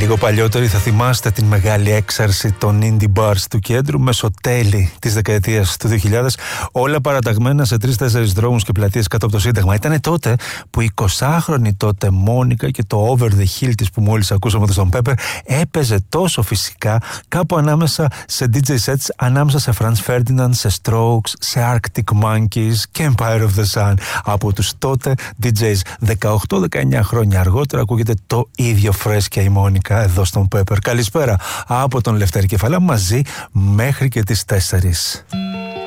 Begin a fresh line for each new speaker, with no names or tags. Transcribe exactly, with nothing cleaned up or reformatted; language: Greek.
Λίγο παλιότεροι θα θυμάστε την μεγάλη έξαρση των indie bars του κέντρου μέσω τέλη της δεκαετίας του δύο χιλιάδες, όλα παραταγμένα σε τρεις-τέσσερις δρόμους και πλατείες κάτω από το Σύνταγμα. Ήτανε τότε που η εικοσάχρονη τότε Μόνικα και το Over the Hill της που μόλις ακούσαμε εδώ στον Pepper έπαιζε τόσο φυσικά κάπου ανάμεσα σε ντι τζέι sets, ανάμεσα σε Franz Ferdinand, σε Strokes, σε Arctic Monkeys και Empire of the Sun από τους τότε ντι τζέις. δεκαοκτώ δεκαεννιά χρόνια αργότερα ακούγεται το ίδιο φρέσκια η Μόνικα εδώ στον Pepper. Καλησπέρα από τον Λευτέρη Κεφαλά, μαζί μέχρι και τις τέσσερις.